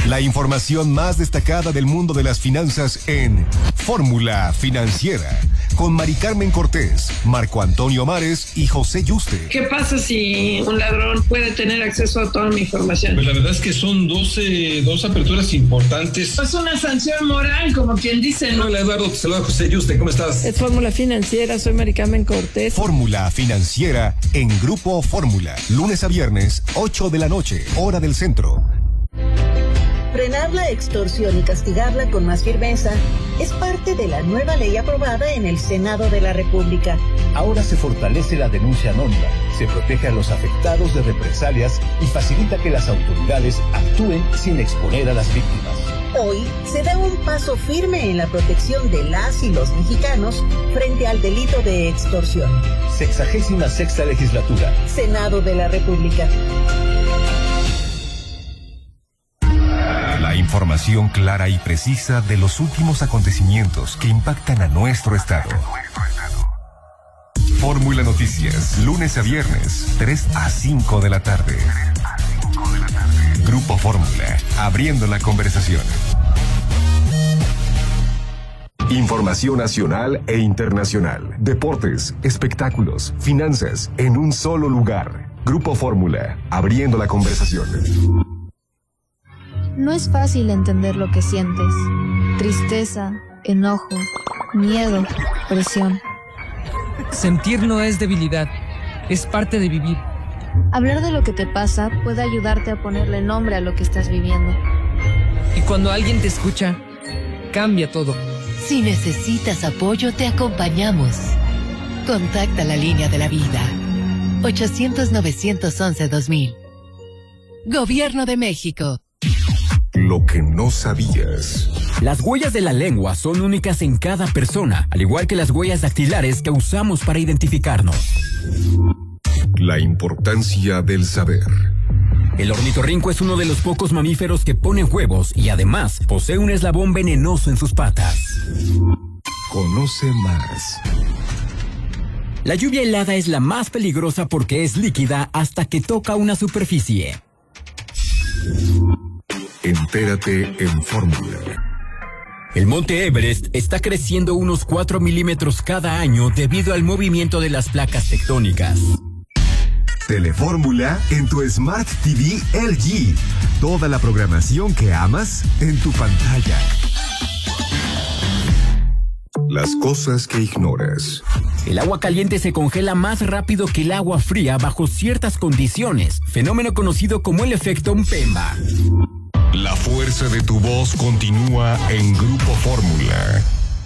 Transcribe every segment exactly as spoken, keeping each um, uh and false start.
La información más destacada del mundo de las finanzas en Fórmula Financiera, con Mari Carmen Cortés, Marco Antonio Mares y José Yuste. ¿Qué pasa si un ladrón puede tener acceso a toda mi información? Pues la verdad es que son doce, dos aperturas importantes. Es una sanción moral, como quien dice, ¿no? Hola Eduardo, te saluda José Yuste, ¿cómo estás? Es Fórmula Financiera, soy Mari Carmen Cortés. Fórmula Financiera en Grupo Fórmula, lunes a viernes, ocho de la noche, hora del centro. Frenar la extorsión y castigarla con más firmeza es parte de la nueva ley aprobada en el Senado de la República. Ahora se fortalece la denuncia anónima, se protege a los afectados de represalias y facilita que las autoridades actúen sin exponer a las víctimas. Hoy se da un paso firme en la protección de las y los mexicanos frente al delito de extorsión. Sexagésima sexta legislatura. Senado de la República. La información clara y precisa de los últimos acontecimientos que impactan a nuestro estado. Fórmula Noticias, lunes a viernes, tres a cinco de la tarde. Grupo Fórmula, abriendo la conversación. Información nacional e internacional, deportes, espectáculos, finanzas, en un solo lugar. Grupo Fórmula, abriendo la conversación. No es fácil entender lo que sientes. Tristeza, enojo, miedo, presión. Sentir no es debilidad, es parte de vivir. Hablar de lo que te pasa puede ayudarte a ponerle nombre a lo que estás viviendo. Y cuando alguien te escucha, cambia todo. Si necesitas apoyo, te acompañamos. Contacta la línea de la vida. ochocientos, novecientos once, dos mil. Gobierno de México. Lo que no sabías. Las huellas de la lengua son únicas en cada persona, al igual que las huellas dactilares que usamos para identificarnos. La importancia del saber. El ornitorrinco es uno de los pocos mamíferos que pone huevos y además posee un eslabón venenoso en sus patas. Conoce más. La lluvia helada es la más peligrosa porque es líquida hasta que toca una superficie. Entérate en Fórmula. El monte Everest está creciendo unos cuatro milímetros cada año debido al movimiento de las placas tectónicas. Telefórmula en tu Smart T V L G. Toda la programación que amas en tu pantalla. Las cosas que ignoras. El agua caliente se congela más rápido que el agua fría bajo ciertas condiciones, fenómeno conocido como el efecto Mpemba. La fuerza de tu voz continúa en Grupo Fórmula.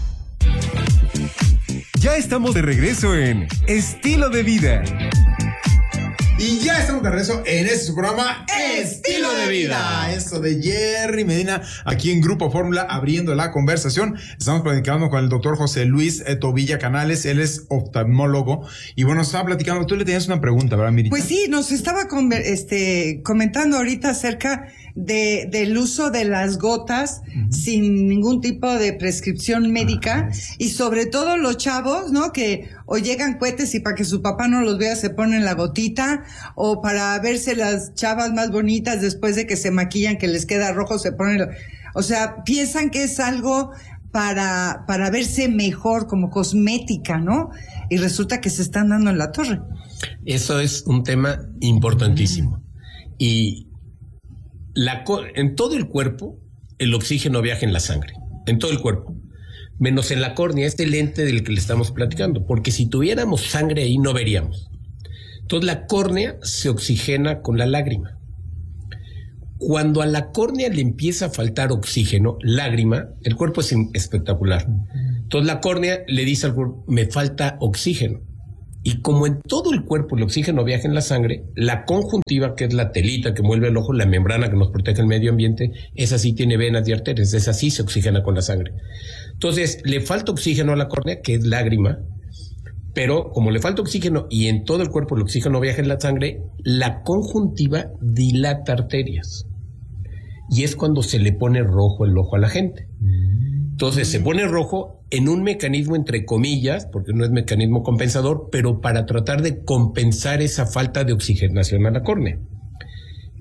Ya estamos de regreso en Estilo de Vida. Y ya estamos de regreso en este su programa Estilo de Vida. Esto de Jerry Medina, aquí en Grupo Fórmula, abriendo la conversación. Estamos platicando con el doctor José Luis eh, Tobilla Canales, él es oftalmólogo. Y bueno, estaba platicando, tú le tenías una pregunta, ¿verdad, Mirita? Pues sí, nos estaba con, este, comentando ahorita acerca de, del uso de las gotas uh-huh. sin ningún tipo de prescripción médica. Uh-huh. Y sobre todo los chavos, ¿no? Que o llegan cohetes y para que su papá no los vea se ponen la gotita, o para verse las chavas más bonitas después de que se maquillan, que les queda rojo, se ponen la... O sea, piensan que es algo para, para verse mejor, como cosmética, ¿no? Y resulta que se están dando en la torre. Eso es un tema importantísimo. Y la, en todo el cuerpo, el oxígeno viaja en la sangre, en todo el cuerpo. Menos en la córnea, este lente del que le estamos platicando, porque si tuviéramos sangre ahí no veríamos. Entonces la córnea se oxigena con la lágrima. Cuando a la córnea le empieza a faltar oxígeno, lágrima, el cuerpo es espectacular. Entonces la córnea le dice al cuerpo, me falta oxígeno. Y como en todo el cuerpo el oxígeno viaja en la sangre, la conjuntiva, que es la telita que envuelve el ojo, la membrana que nos protege el medio ambiente, esa sí tiene venas y arterias, esa sí se oxigena con la sangre. Entonces, le falta oxígeno a la córnea, que es lágrima, pero como le falta oxígeno y en todo el cuerpo el oxígeno viaja en la sangre, la conjuntiva dilata arterias. Y es cuando se le pone rojo el ojo a la gente. Entonces se pone rojo en un mecanismo entre comillas, porque no es mecanismo compensador, pero para tratar de compensar esa falta de oxigenación a la córnea.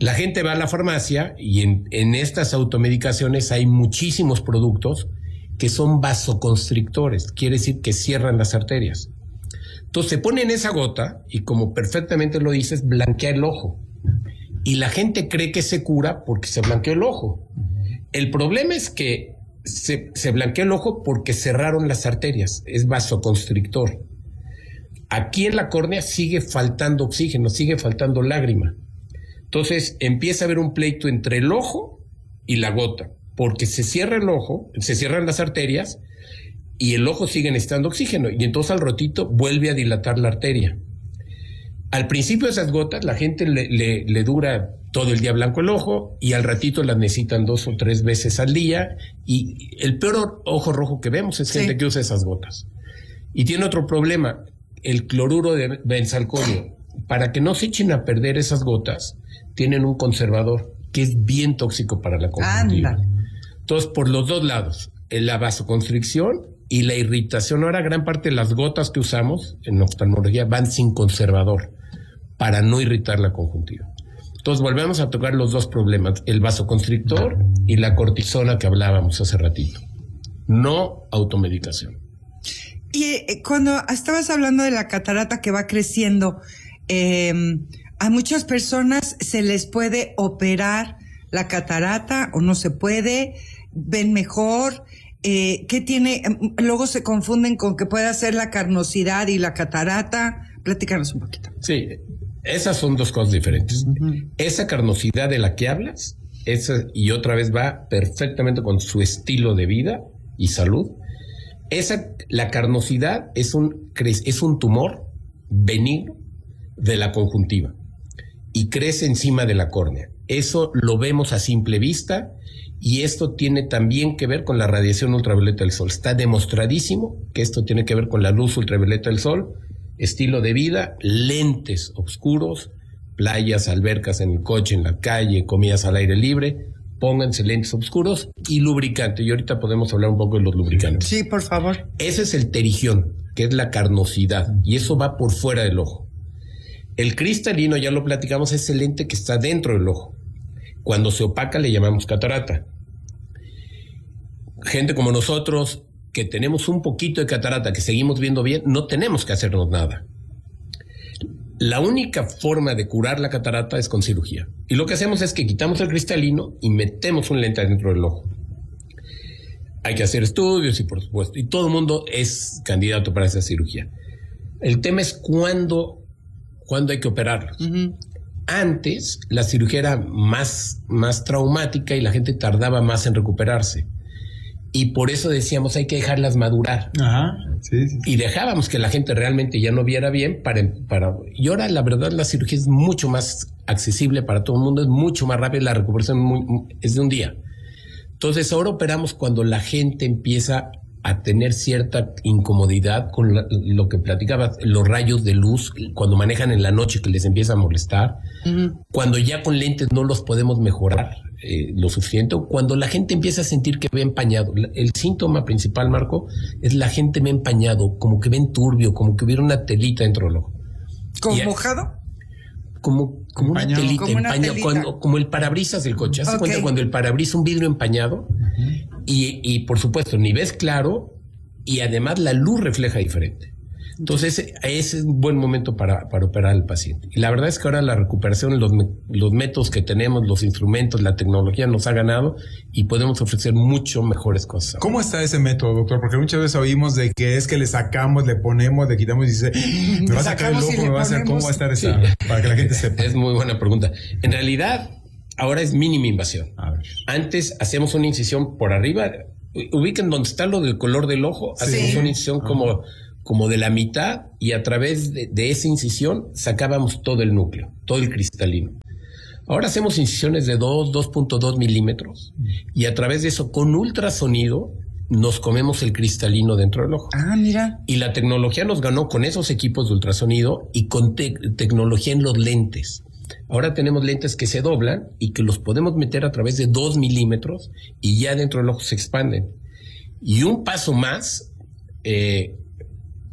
La gente va a la farmacia y en, en estas automedicaciones hay muchísimos productos que son vasoconstrictores, quiere decir que cierran las arterias. Entonces se ponen esa gota y, como perfectamente lo dices, blanquea el ojo. Y la gente cree que se cura porque se blanqueó el ojo. El problema es que se, se blanqueó el ojo porque cerraron las arterias, es vasoconstrictor. Aquí en la córnea sigue faltando oxígeno, sigue faltando lágrima. Entonces empieza a haber un pleito entre el ojo y la gota, porque se cierra el ojo, se cierran las arterias y el ojo sigue necesitando oxígeno, y entonces al ratito vuelve a dilatar la arteria. Al principio esas gotas la gente le, le, le dura todo el día blanco el ojo, y al ratito las necesitan dos o tres veces al día, y el peor ojo rojo que vemos es gente sí. que usa esas gotas. Y tiene otro problema, el cloruro de benzalconio. Para que no se echen a perder esas gotas, tienen un conservador que es bien tóxico para la conjuntiva. Anda. Entonces, por los dos lados, la vasoconstricción y la irritación. Ahora gran parte de las gotas que usamos en oftalmología van sin conservador para no irritar la conjuntiva. Entonces volvemos a tocar los dos problemas, el vasoconstrictor y la cortisona que hablábamos hace ratito. No automedicación. Y eh, cuando estabas hablando de la catarata que va creciendo, eh, a muchas personas se les puede operar la catarata o no se puede, ven mejor. Eh, ¿Qué tiene? Luego se confunden con que puede ser la carnosidad y la catarata. Platícanos un poquito. Sí, esas son dos cosas diferentes. Uh-huh. Esa carnosidad de la que hablas, esa, y otra vez va perfectamente con su estilo de vida y salud. Esa, la carnosidad es un, es un tumor benigno de la conjuntiva y crece encima de la córnea. Eso lo vemos a simple vista. Y esto tiene también que ver con la radiación ultravioleta del sol. Está demostradísimo que esto tiene que ver con la luz ultravioleta del sol, estilo de vida, lentes oscuros, playas, albercas en el coche, en la calle, comidas al aire libre. Pónganse lentes oscuros y lubricante. Y ahorita podemos hablar un poco de los lubricantes. Sí, por favor. Ese es el terigión, que es la carnosidad, y eso va por fuera del ojo. El cristalino, ya lo platicamos, es el lente que está dentro del ojo. Cuando se opaca le llamamos catarata. Gente como nosotros que tenemos un poquito de catarata, que seguimos viendo bien, no tenemos que hacernos nada. La única forma de curar la catarata es con cirugía. Y lo que hacemos es que quitamos el cristalino y metemos un lente dentro del ojo. Hay que hacer estudios y por supuesto, y todo el mundo es candidato para esa cirugía. El tema es cuándo, cuándo hay que operarlos. Uh-huh. Antes la cirugía era más, más traumática y la gente tardaba más en recuperarse. Y por eso decíamos hay que dejarlas madurar. Ajá, sí, sí. Y dejábamos que la gente realmente ya no viera bien para, para... Y ahora la verdad la cirugía es mucho más accesible para todo el mundo, es mucho más rápida, la recuperación muy, es de un día. Entonces ahora operamos cuando la gente empieza a tener cierta incomodidad con la, lo que platicabas, los rayos de luz, cuando manejan en la noche que les empieza a molestar, uh-huh. Cuando ya con lentes no los podemos mejorar eh, lo suficiente, cuando la gente empieza a sentir que ve empañado. El síntoma principal, Marco, es la gente ve empañado, como que ven turbio, como que hubiera una telita dentro del ojo. ¿Como y, mojado? Como, como una telita, como, una empañado, telita. Cuando, como el parabrisas del coche. ¿Hace okay. cuenta cuando el parabrisas, un vidrio empañado? Uh-huh. Y, y por supuesto, ni ves claro y además la luz refleja diferente. Entonces, ese, ese es un buen momento para, para operar al paciente. Y la verdad es que ahora la recuperación, los, los métodos que tenemos, los instrumentos, la tecnología nos ha ganado y podemos ofrecer mucho mejores cosas. ¿Cómo está ese método, doctor? Porque muchas veces oímos de que es que le sacamos, le ponemos, le quitamos y dice, me va a sacar el ojo, me va a hacer, ¿cómo va a estar esa? Sí. Para que la gente sepa. Es muy buena pregunta. En realidad, ahora es mínima invasión. A ver. Antes hacíamos una incisión por arriba. Ubiquen donde está lo del color del ojo. Sí. Hacemos una incisión uh-huh. como, como de la mitad y a través de, de esa incisión sacábamos todo el núcleo, todo el cristalino. Ahora hacemos incisiones de dos, dos punto dos milímetros uh-huh. y a través de eso con ultrasonido nos comemos el cristalino dentro del ojo. Ah, mira. Y la tecnología nos ganó con esos equipos de ultrasonido y con te- tecnología en los lentes. Ahora tenemos lentes que se doblan y que los podemos meter a través de dos milímetros y ya dentro del ojo se expanden. Y un paso más, eh,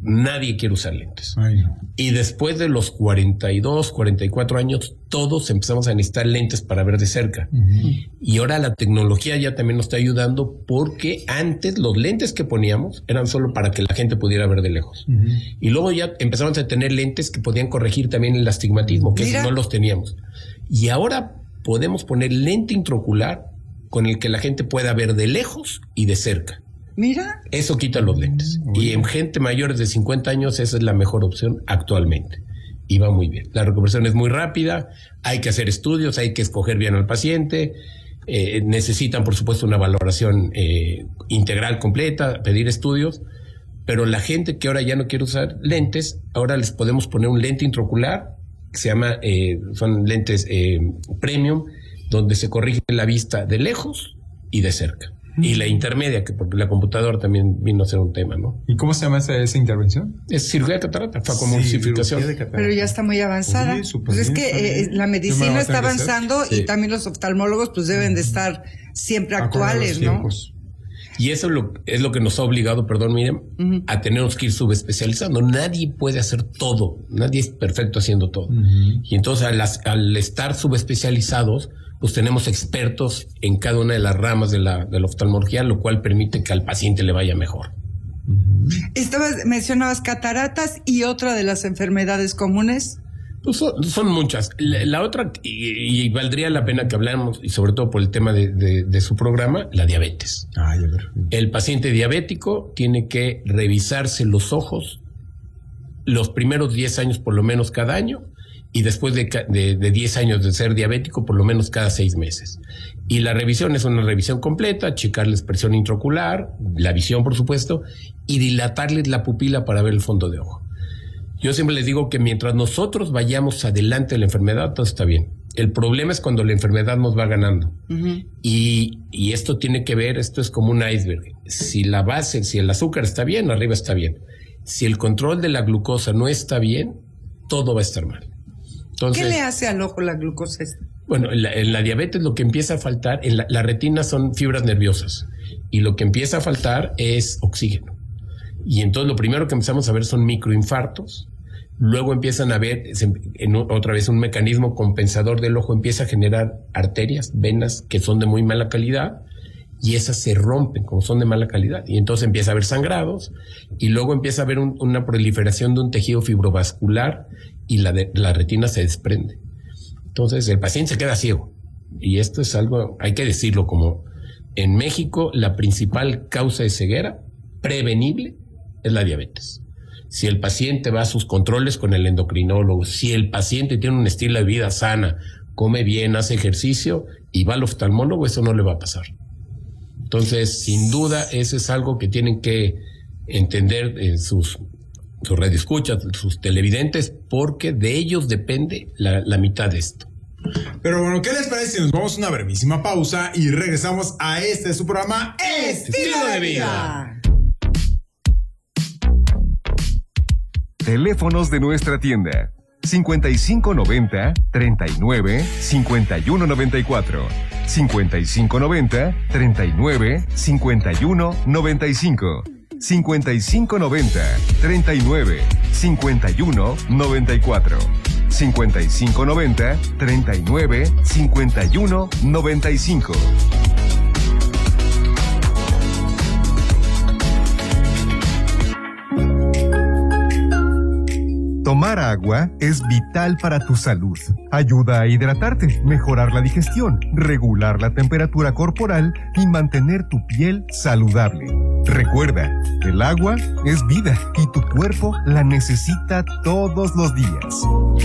nadie quiere usar lentes. Ay, no. Y después de los cuarenta y dos, cuarenta y cuatro años, todos empezamos a necesitar lentes para ver de cerca. Uh-huh. Y ahora la tecnología ya también nos está ayudando, porque antes los lentes que poníamos eran solo para que la gente pudiera ver de lejos. Uh-huh. Y luego ya empezamos a tener lentes que podían corregir también el astigmatismo, que si no los teníamos. Y ahora podemos poner lente intraocular con el que la gente pueda ver de lejos y de cerca. Mira. Eso quita los lentes. Uh-huh. Y en gente mayores de cincuenta años esa es la mejor opción actualmente. Y va muy bien. La recuperación es muy rápida, hay que hacer estudios, hay que escoger bien al paciente, eh, necesitan por supuesto una valoración eh, integral completa, pedir estudios, pero la gente que ahora ya no quiere usar lentes, ahora les podemos poner un lente intraocular, que se llama, eh, son lentes eh, premium, donde se corrige la vista de lejos y de cerca. Y la intermedia, que porque la computadora también vino a ser un tema, ¿no? ¿Y cómo se llama esa, esa intervención? Es cirugía de catarata, facomulsificación. Sí, pero ya está muy avanzada. Oye, pues es que eh, la medicina está avanzando sí. y también los oftalmólogos pues deben de estar siempre actuales, ¿no? Y eso es lo, es lo que nos ha obligado, perdón, Miriam, uh-huh. a tenernos que ir subespecializando. Nadie puede hacer todo, nadie es perfecto haciendo todo. Uh-huh. Y entonces al, al estar subespecializados, pues tenemos expertos en cada una de las ramas de la, de la oftalmología, lo cual permite que al paciente le vaya mejor. Estabas, mencionabas cataratas y otra de las enfermedades comunes. Pues son, son muchas. La, la otra, y, y valdría la pena que habláramos, y sobre todo por el tema de, de, de su programa, la diabetes. Ay, a ver. El paciente diabético tiene que revisarse los ojos los primeros diez años por lo menos cada año, y después de, de, de diez años de ser diabético, por lo menos cada seis meses. Y la revisión es una revisión completa, checarles presión intraocular, la visión, por supuesto, y dilatarles la pupila para ver el fondo de ojo. Yo siempre les digo que mientras nosotros vayamos adelante de la enfermedad, todo está bien. El problema es cuando la enfermedad nos va ganando. Uh-huh. Y, y esto tiene que ver, esto es como un iceberg. Si la base, si el azúcar está bien, arriba está bien. Si el control de la glucosa no está bien, todo va a estar mal. Entonces, ¿qué le hace al ojo la glucosa? Bueno, en la, en la diabetes lo que empieza a faltar, en la, la retina son fibras nerviosas, y lo que empieza a faltar es oxígeno. Y entonces lo primero que empezamos a ver son microinfartos, luego empiezan a ver, en, otra vez un mecanismo compensador del ojo empieza a generar arterias, venas que son de muy mala calidad, y esas se rompen como son de mala calidad, y entonces empieza a haber sangrados, y luego empieza a haber un, una proliferación de un tejido fibrovascular, y la, de, la retina se desprende. Entonces el paciente se queda ciego, y esto es algo, hay que decirlo, como en México la principal causa de ceguera prevenible es la diabetes. Si el paciente va a sus controles con el endocrinólogo, si el paciente tiene un estilo de vida sana, come bien, hace ejercicio y va al oftalmólogo, eso no le va a pasar. Entonces, sin duda, eso es algo que tienen que entender en sus, sus radioescuchas, sus televidentes, porque de ellos depende la, la mitad de esto. Pero bueno, ¿qué les parece si nos vamos a una brevísima pausa y regresamos a este su programa Estilo de Vida? Teléfonos de nuestra tienda: cincuenta y cinco noventa, treinta y nueve, cincuenta y uno noventa y cuatro, cincuenta y cinco noventa, treinta y nueve, cincuenta y uno noventa y cinco, cincuenta y cinco noventa, treinta y nueve, cincuenta y uno noventa y cuatro, cincuenta y cinco noventa, treinta y nueve, cincuenta y uno noventa y cinco. Tomar agua es vital para tu salud. Ayuda a hidratarte, mejorar la digestión, regular la temperatura corporal y mantener tu piel saludable. Recuerda, el agua es vida y tu cuerpo la necesita todos los días.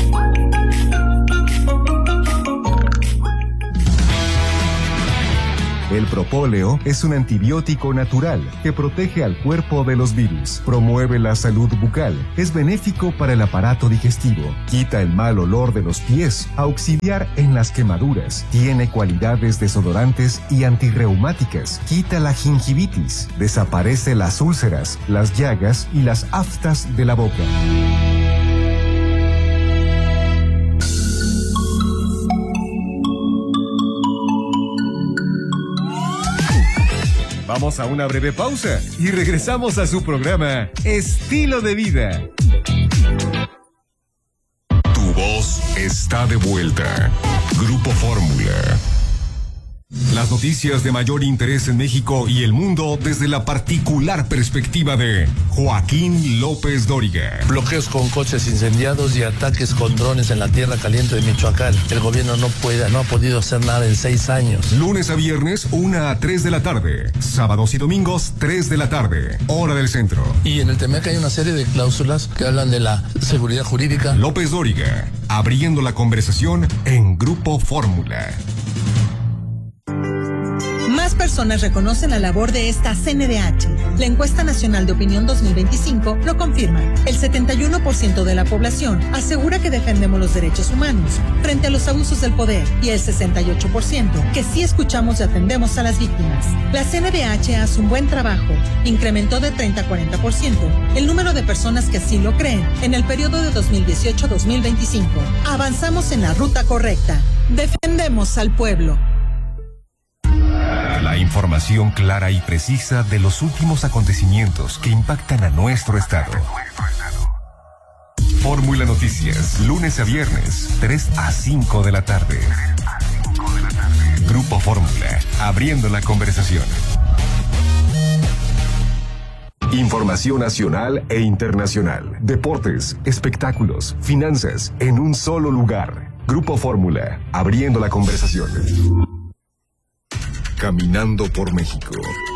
El propóleo es un antibiótico natural que protege al cuerpo de los virus, promueve la salud bucal, es benéfico para el aparato digestivo, quita el mal olor de los pies, auxiliar en las quemaduras, tiene cualidades desodorantes y antirreumáticas, quita la gingivitis, desaparece las úlceras, las llagas y las aftas de la boca. Vamos a una breve pausa y regresamos a su programa Estilo de Vida. Tu voz está de vuelta. Grupo Fórmula. Las noticias de mayor interés en México y el mundo desde la particular perspectiva de Joaquín López Dóriga. Bloqueos con coches incendiados y ataques con drones en la tierra caliente de Michoacán. El gobierno no puede, no ha podido hacer nada en seis años. Lunes a viernes, una a tres de la tarde. Sábados y domingos, tres de la tarde. Hora del centro. Y en el Temec hay una serie de cláusulas que hablan de la seguridad jurídica. López Dóriga, abriendo la conversación en Grupo Fórmula. Más personas reconocen la labor de esta C N D H. La encuesta nacional de opinión dos mil veinticinco lo confirma. El setenta y uno por ciento de la población asegura que defendemos los derechos humanos frente a los abusos del poder y el sesenta y ocho por ciento que sí escuchamos y atendemos a las víctimas. La C N D H hace un buen trabajo. Incrementó de treinta a cuarenta por ciento el número de personas que así lo creen en el periodo de dos mil dieciocho a dos mil veinticinco. Avanzamos en la ruta correcta. Defendemos al pueblo. La información clara y precisa de los últimos acontecimientos que impactan a nuestro estado. Fórmula Noticias, lunes a viernes, tres a cinco de la tarde. Grupo Fórmula, abriendo la conversación. Información nacional e internacional, deportes, espectáculos, finanzas, en un solo lugar. Grupo Fórmula, abriendo la conversación. Caminando por México.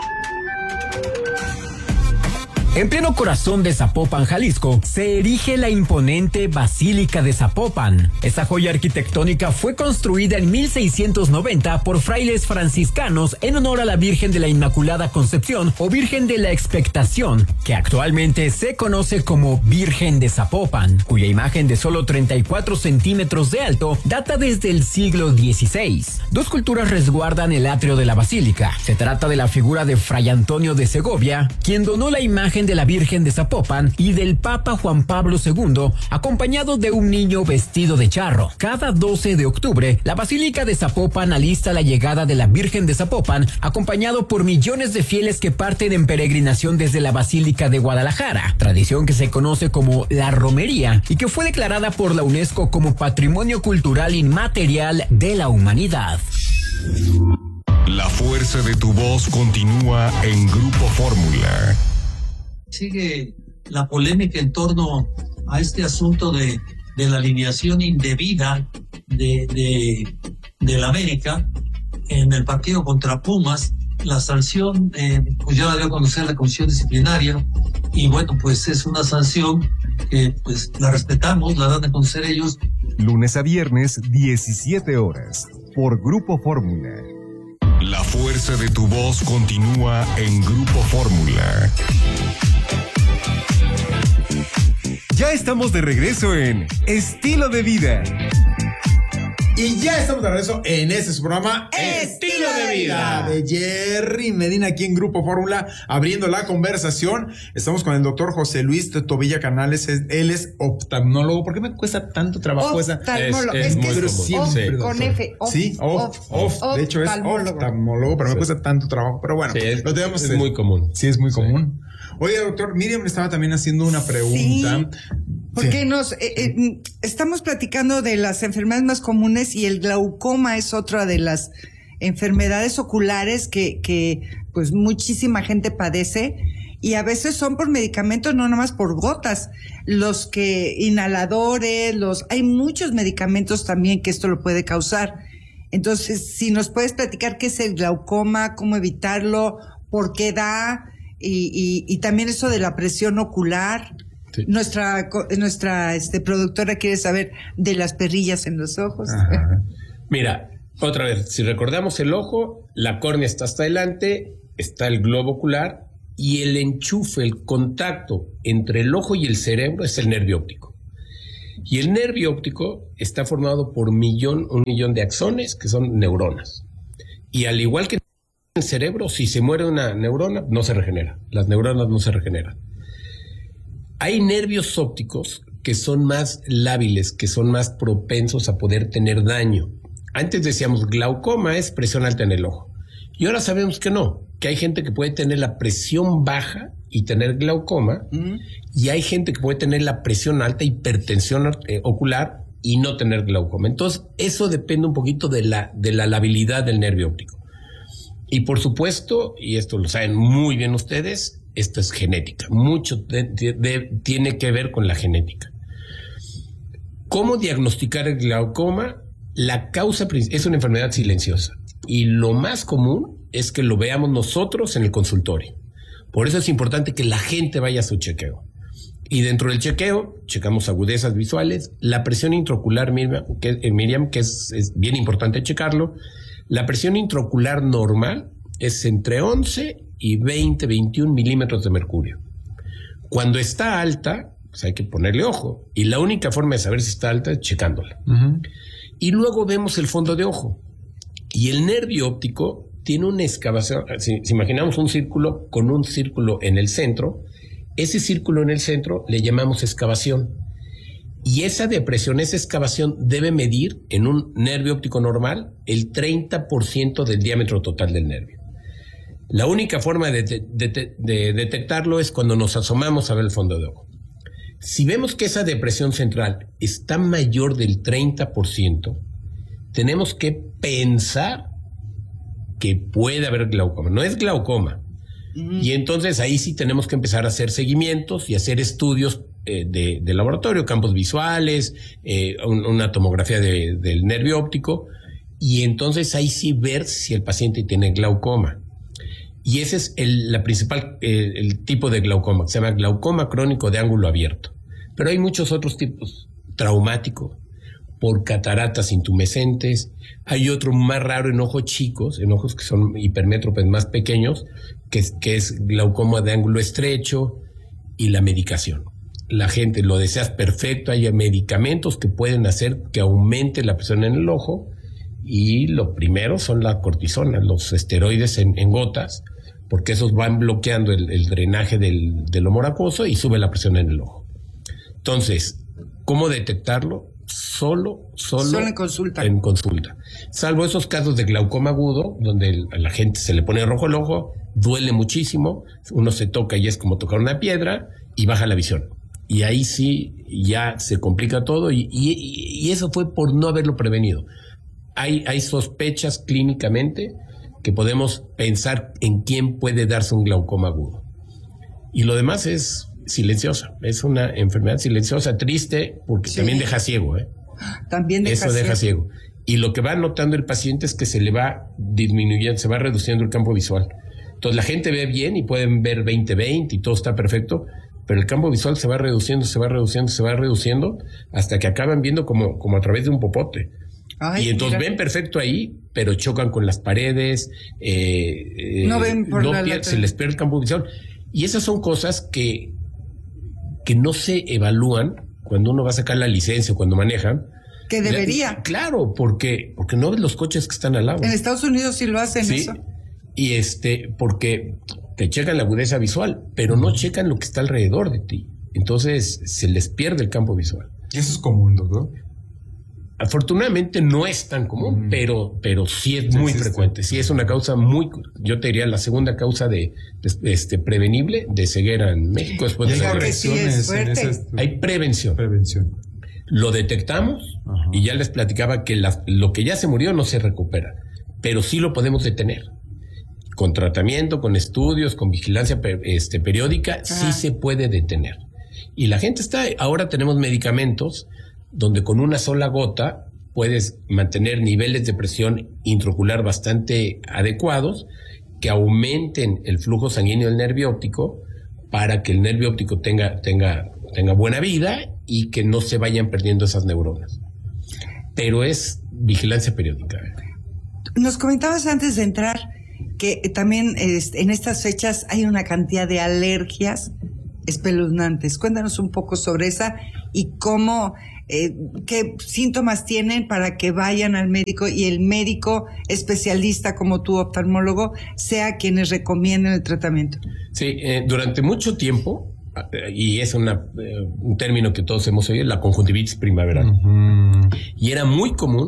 En pleno corazón de Zapopan, Jalisco, se erige la imponente Basílica de Zapopan. Esta joya arquitectónica fue construida en mil seiscientos noventa por frailes franciscanos en honor a la Virgen de la Inmaculada Concepción o Virgen de la Expectación, que actualmente se conoce como Virgen de Zapopan, cuya imagen de solo treinta y cuatro centímetros de alto data desde el siglo dieciséis. Dos culturas resguardan el atrio de la basílica. Se trata de la figura de Fray Antonio de Segovia, quien donó la imagen de la Virgen de Zapopan, y del Papa Juan Pablo segundo, acompañado de un niño vestido de charro. Cada doce de octubre, la Basílica de Zapopan alista la llegada de la Virgen de Zapopan, acompañado por millones de fieles que parten en peregrinación desde la Basílica de Guadalajara, tradición que se conoce como la romería y que fue declarada por la UNESCO como Patrimonio Cultural Inmaterial de la Humanidad. La fuerza de tu voz continúa en Grupo Fórmula. Sigue la polémica en torno a este asunto de, de la alineación indebida de, de, de la América en el partido contra Pumas. La sanción, eh, pues ya la dio a conocer la Comisión Disciplinaria y bueno, pues es una sanción que pues la respetamos, la dan a conocer ellos. Lunes a viernes, diecisiete horas, por Grupo Fórmula. La fuerza de tu voz continúa en Grupo Fórmula. Ya estamos de regreso en Estilo de Vida. Y ya estamos de regreso en este su programa Estilo de Vida de Jerry Medina aquí en Grupo Fórmula, abriendo la conversación. Estamos con el doctor José Luis Tobilla Canales. Él es oftalmólogo. ¿Por qué me cuesta tanto trabajo esa? Oftalmólogo. Es, es, es que es siempre, con F. Off, sí, off, off. off. De hecho es oftalmólogo, pero sí. Me cuesta tanto trabajo. Pero bueno, sí, es, lo tenemos. Es en, muy común. Sí, es muy sí. común. Oye, doctor, Miriam me estaba también haciendo una pregunta. Sí. Porque sí. nos eh, eh, estamos platicando de las enfermedades más comunes y el glaucoma es otra de las enfermedades oculares que, que pues muchísima gente padece y a veces son por medicamentos, no nomás por gotas. Los que inhaladores, los hay muchos medicamentos también que esto lo puede causar. Entonces, si nos puedes platicar qué es el glaucoma, cómo evitarlo, por qué da y, y, y también eso de la presión ocular. Sí. Nuestra nuestra este, productora quiere saber de las perrillas en los ojos. Ajá. Mira, otra vez, si recordamos el ojo, la córnea está hasta adelante, está el globo ocular y el enchufe, el contacto entre el ojo y el cerebro es el nervio óptico. Y el nervio óptico está formado por millón, un millón de axones que son neuronas. Y al igual que en el cerebro, si se muere una neurona, no se regenera. Las neuronas no se regeneran. Hay nervios ópticos que son más lábiles, que son más propensos a poder tener daño. Antes decíamos glaucoma es presión alta en el ojo. Y ahora sabemos que no, que hay gente que puede tener la presión baja y tener glaucoma, mm. y hay gente que puede tener la presión alta, hipertensión eh, ocular, y no tener glaucoma. Entonces, eso depende un poquito de la, de la labilidad del nervio óptico. Y por supuesto, y esto lo saben muy bien ustedes, esto es genética. Mucho de, de, de, tiene que ver con la genética. ¿Cómo diagnosticar el glaucoma? La causa es una enfermedad silenciosa. Y lo más común es que lo veamos nosotros en el consultorio. Por eso es importante que la gente vaya a su chequeo. Y dentro del chequeo, checamos agudezas visuales, la presión intraocular, Miriam, que, eh, Miriam, que es, es bien importante checarlo. La presión intraocular normal es entre once y veinte, veintiún milímetros de mercurio. Cuando está alta, pues hay que ponerle ojo. Y la única forma de saber si está alta es checándola. Uh-huh. Y luego vemos el fondo de ojo. Y el nervio óptico tiene una excavación. Si, si imaginamos un círculo con un círculo en el centro, ese círculo en el centro le llamamos excavación. Y esa depresión, esa excavación debe medir en un nervio óptico normal el treinta por ciento del diámetro total del nervio. La única forma de, de, de, de detectarlo es cuando nos asomamos a ver el fondo de ojo. Si vemos que esa depresión central está mayor del treinta por ciento, tenemos que pensar que puede haber glaucoma. No es glaucoma. Y entonces ahí sí tenemos que empezar a hacer seguimientos y hacer estudios eh, de, de laboratorio, campos visuales, eh, un, una tomografía de, del nervio óptico, y entonces ahí sí ver si el paciente tiene glaucoma. Y ese es el, la principal, eh, el tipo de glaucoma, que se llama glaucoma crónico de ángulo abierto. Pero hay muchos otros tipos, traumático, por cataratas intumescentes. Hay otro más raro en ojos chicos, en ojos que son hipermétropes más pequeños, que es, que es glaucoma de ángulo estrecho, y la medicación. La gente lo deseas perfecto, hay medicamentos que pueden hacer que aumente la presión en el ojo, y lo primero son la cortisona, los esteroides en, en gotas, porque esos van bloqueando el, el drenaje del, del humor acuoso y sube la presión en el ojo. Entonces, ¿cómo detectarlo? Solo, solo, solo en consulta. En consulta. Salvo esos casos de glaucoma agudo, donde el, a la gente se le pone rojo el ojo, duele muchísimo, uno se toca y es como tocar una piedra y baja la visión. Y ahí sí ya se complica todo, y, y, y eso fue por no haberlo prevenido. Hay, hay sospechas clínicamente que podemos pensar en quién puede darse un glaucoma agudo. Y lo demás es silenciosa, es una enfermedad silenciosa, triste, porque sí. También deja ciego, ¿eh? También deja Eso deja ciego. Y lo que va notando el paciente es que se le va disminuyendo, se va reduciendo el campo visual. Entonces la gente ve bien y pueden ver veinte veinte y todo está perfecto, pero el campo visual se va reduciendo, se va reduciendo, se va reduciendo, hasta que acaban viendo como, como a través de un popote. Ay, y entonces mira. Ven perfecto ahí, pero chocan con las paredes, eh, no ven por no la pier- se les pierde el campo visual. Y esas son cosas que que no se evalúan cuando uno va a sacar la licencia, cuando manejan. Que debería. Claro, porque, porque no ves los coches que están al lado. En Estados Unidos sí lo hacen, sí, eso. Y este, porque te checan la agudeza visual, pero no checan lo que está alrededor de ti. Entonces se les pierde el campo visual. Eso es común, doctor. Afortunadamente no es tan común, mm. pero, pero sí es muy existe. frecuente. Sí es una causa muy, yo te diría la segunda causa de, de este prevenible de ceguera en México después de la sí es fuerte. Hay prevención. Prevención. Lo detectamos. Ajá. Y ya les platicaba que la, lo que ya se murió no se recupera, pero sí lo podemos detener. Con tratamiento, con estudios, con vigilancia este, periódica, Ajá. sí se puede detener. Y la gente está, ahora tenemos medicamentos donde con una sola gota puedes mantener niveles de presión intraocular bastante adecuados, que aumenten el flujo sanguíneo del nervio óptico para que el nervio óptico tenga, tenga, tenga buena vida y que no se vayan perdiendo esas neuronas. Pero es vigilancia periódica. Nos comentabas antes de entrar que también este, en estas fechas hay una cantidad de alergias espeluznantes. Cuéntanos un poco sobre esa y cómo... Eh, qué síntomas tienen para que vayan al médico y el médico especialista como tu oftalmólogo sea quienes recomienden el tratamiento. Sí, eh, durante mucho tiempo, y es una, eh, un término que todos hemos oído, la conjuntivitis primaveral. Uh-huh. Y era muy común que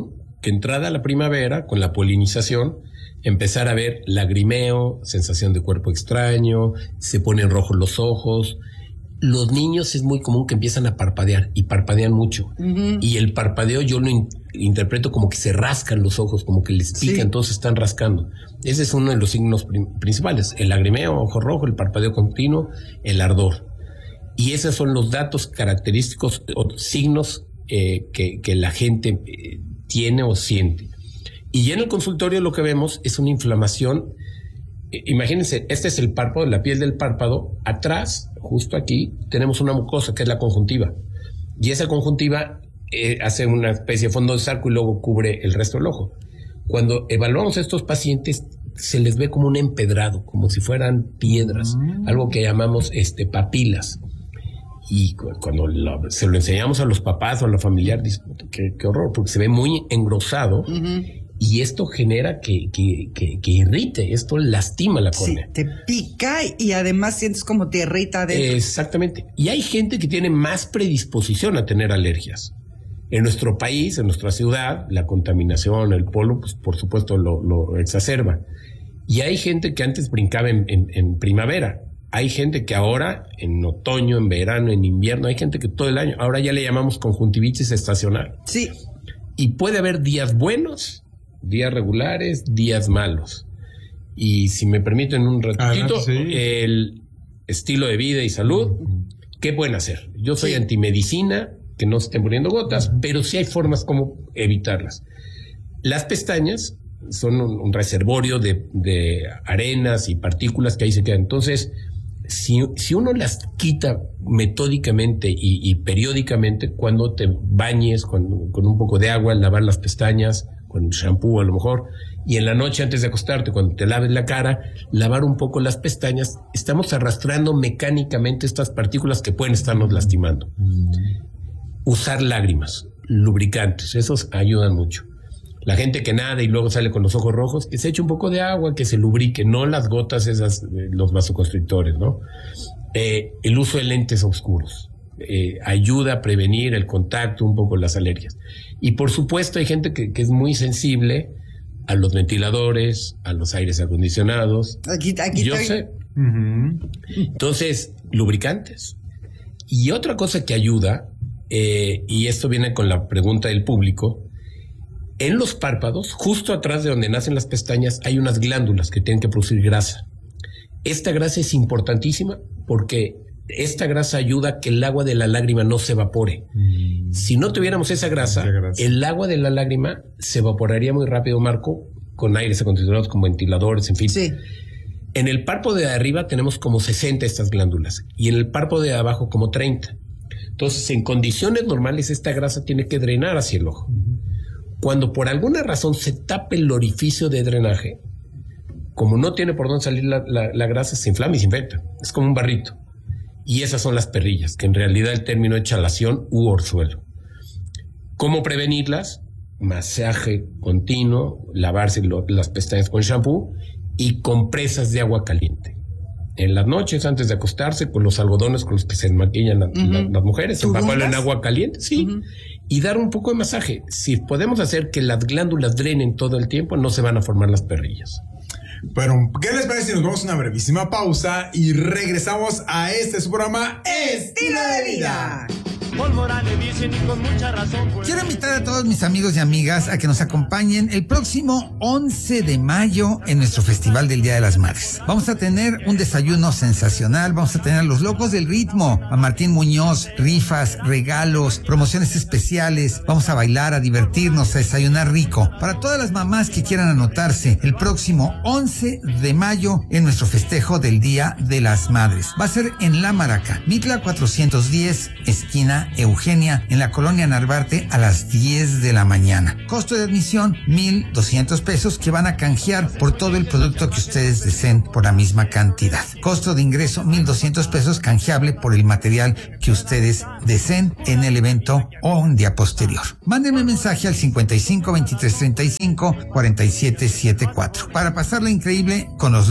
que entrada la primavera, con la polinización, empezar a ver lagrimeo, sensación de cuerpo extraño, se ponen rojos los ojos. Los niños es muy común que empiezan a parpadear y parpadean mucho. Uh-huh. Y el parpadeo yo lo in- interpreto como que se rascan los ojos, como que les pica, sí. Entonces están rascando. Ese es uno de los signos prim- principales. El lagrimeo, ojo rojo, el parpadeo continuo, el ardor. Y esos son los datos característicos o signos eh, que, que la gente eh, tiene o siente. Y ya en el consultorio lo que vemos es una inflamación. Eh, imagínense, este es el párpado, la piel del párpado. Atrás, justo aquí, tenemos una mucosa que es la conjuntiva. Y esa conjuntiva eh, hace una especie de fondo de sarco y luego cubre el resto del ojo. Cuando evaluamos a estos pacientes, se les ve como un empedrado, como si fueran piedras, mm. algo que llamamos este, papilas. Y cuando lo, se lo enseñamos a los papás o a los familiares, dicen, qué, qué horror, porque se ve muy engrosado. Uh-huh. Y esto genera que, que, que, que irrite, esto lastima la córnea. Sí, te pica y además sientes como tierrita adentro. Exactamente. Y hay gente que tiene más predisposición a tener alergias. En nuestro país, en nuestra ciudad, la contaminación, el polvo, pues por supuesto lo, lo exacerba. Y hay gente que antes brincaba en, en, en primavera. Hay gente que ahora, en otoño, en verano, en invierno, hay gente que todo el año, ahora ya le llamamos conjuntivitis estacional. Sí. Y puede haber días buenos, días regulares, días malos. Y si me permiten un ratito, ah, sí. el estilo de vida y salud, ¿qué pueden hacer? Yo soy sí. antimedicina, que no se estén poniendo gotas, pero sí hay formas como evitarlas. Las pestañas son un, un reservorio de, de arenas y partículas que ahí se quedan. Entonces, si, si uno las quita metódicamente y, y periódicamente, cuando te bañes con, con un poco de agua, lavar las pestañas, con shampoo a lo mejor, y en la noche antes de acostarte, cuando te laves la cara, lavar un poco las pestañas, estamos arrastrando mecánicamente estas partículas que pueden estarnos lastimando. Mm. Usar lágrimas, lubricantes, esos ayudan mucho. La gente que nada y luego sale con los ojos rojos, que se eche un poco de agua, que se lubrique, no las gotas esas, los vasoconstrictores, ¿no? Eh, el uso de lentes oscuros eh, ayuda a prevenir el contacto, un poco las alergias. Y por supuesto hay gente que, que es muy sensible a los ventiladores, a los aires acondicionados. Aquí, aquí Yo estoy. sé. Uh-huh. Entonces, lubricantes. Y otra cosa que ayuda, eh, y esto viene con la pregunta del público, en los párpados, justo atrás de donde nacen las pestañas, hay unas glándulas que tienen que producir grasa. Esta grasa es importantísima porque esta grasa ayuda a que el agua de la lágrima no se evapore. Mm. Si no tuviéramos esa grasa, esa grasa, el agua de la lágrima se evaporaría muy rápido, Marco, con aires acondicionados, con ventiladores, en fin. Sí. En el párpado de arriba tenemos como sesenta estas glándulas y en el párpado de abajo como treinta. Entonces, en condiciones normales, esta grasa tiene que drenar hacia el ojo. Mm. Cuando por alguna razón se tapa el orificio de drenaje, como no tiene por dónde salir la, la, la grasa, se inflama y se infecta. Es como un barrito. Y esas son las perrillas, que en realidad el término es chalación u orzuelo. ¿Cómo prevenirlas? Masaje continuo, lavarse lo, las pestañas con shampoo y compresas de agua caliente. En las noches, antes de acostarse, con los algodones con los que se desmaquillan la, uh-huh. la, las mujeres, empaparlo en agua caliente, sí, uh-huh. y dar un poco de masaje. Si podemos hacer que las glándulas drenen todo el tiempo, no se van a formar las perrillas. Pero, ¿qué les parece si nos vamos a una brevísima pausa y regresamos a este su programa Estilo de Vida? Quiero invitar a todos mis amigos y amigas a que nos acompañen el próximo once de mayo en nuestro Festival del Día de las Madres. Vamos a tener un desayuno sensacional, vamos a tener a los locos del ritmo, a Martín Muñoz, rifas, regalos, promociones especiales, vamos a bailar, a divertirnos, a desayunar rico. Para todas las mamás que quieran anotarse el próximo once de mayo en nuestro festejo del Día de las Madres. Va a ser en La Maraca, Mitla cuatrocientos diez, esquina Eugenia, en la colonia Narvarte, a las diez de la mañana. Costo de admisión, mil doscientos pesos, que van a canjear por todo el producto que ustedes deseen por la misma cantidad. Costo de ingreso, mil doscientos pesos, canjeable por el material que ustedes deseen en el evento o un día posterior. Mándenme mensaje al cincuenta y cinco, veintitrés, treinta y cinco, cuarenta y siete setenta y cuatro para pasarla increíble con los